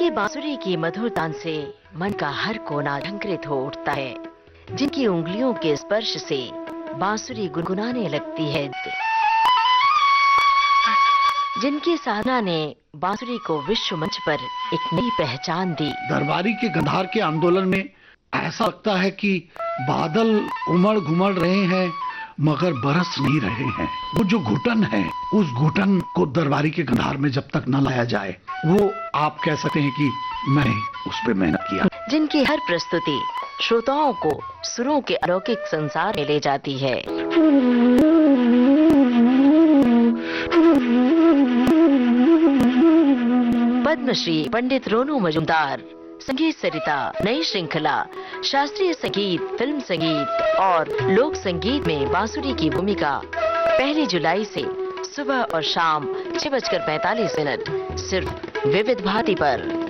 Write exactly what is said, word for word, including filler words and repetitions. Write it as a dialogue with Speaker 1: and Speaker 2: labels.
Speaker 1: जिनकी बांसुरी की मधुर तान से मन का हर कोना झंकृत हो उठता है, जिनकी उंगलियों के स्पर्श से बांसुरी गुनगुनाने लगती है, जिनकी साधना ने बांसुरी को विश्व मंच पर एक नई पहचान दी।
Speaker 2: दरबारी के गंधार के आंदोलन में ऐसा लगता है कि बादल उमड़ घुमड़ रहे हैं मगर बरस नहीं रहे हैं। वो जो घुटन है, उस घुटन को दरबारी के गंधार में जब तक न लाया जाए, वो आप कह सकते हैं कि मैंने उस पर मेहनत किया।
Speaker 1: जिनकी हर प्रस्तुति श्रोताओं को सुरों के अलौकिक संसार में ले जाती है। पद्मश्री पंडित रोनू मजूमदार संगीत सरिता नई श्रृंखला शास्त्रीय संगीत, फिल्म संगीत और लोक संगीत में बांसुरी की भूमिका पहली जुलाई से सुबह और शाम छह बजकर पैंतालीस मिनट सिर्फ विविध भारती पर।